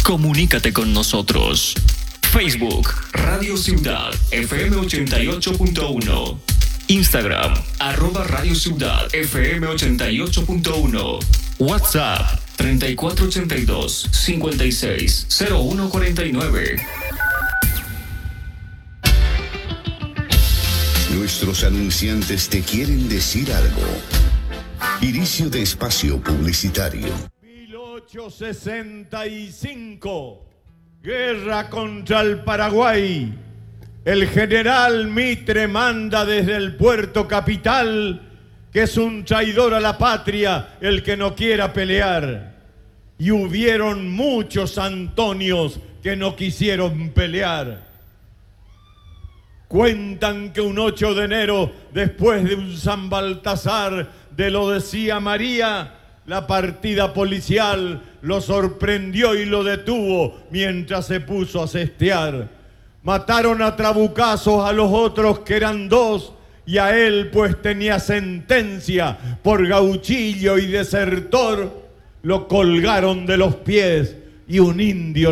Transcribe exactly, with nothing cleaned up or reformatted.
Comunícate con nosotros. Facebook, Radio Ciudad, F M ochenta y ocho punto uno. Instagram, arroba Radio Ciudad, F M ochenta y ocho punto uno. WhatsApp, treinta y cuatro ochenta y dos, cincuenta y seis, cero uno cuarenta y nueve. Nuestros anunciantes te quieren decir algo. Inicio de espacio publicitario. mil ochocientos sesenta y cinco, guerra contra el Paraguay. El general Mitre manda desde el puerto capital que es un traidor a la patria el que no quiera pelear. Y hubieron muchos Antonios que no quisieron pelear. Cuentan que un ocho de enero, después de un San Baltasar, de lo decía María, la partida policial lo sorprendió y lo detuvo mientras se puso a cestear. Mataron a trabucazos a los otros que eran dos, y a él, pues tenía sentencia por gauchillo y desertor, lo colgaron de los pies y un indio